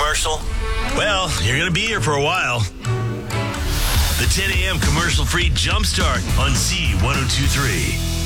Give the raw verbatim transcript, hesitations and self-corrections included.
commercial? Well, you're going to be here for a while. The ten a.m. commercial-free Jumpstart on Z ten twenty-three.